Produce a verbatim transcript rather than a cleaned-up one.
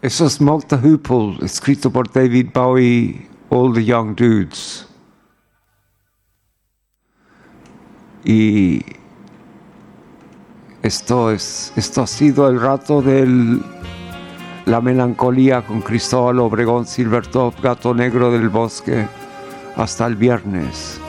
Eso es Malta Hoople, escrito por David Bowie, All the Young Dudes. Y esto, es, esto ha sido el rato de la melancolía con Cristóbal Obregón, Silvertop, Gato Negro del Bosque. Hasta el viernes.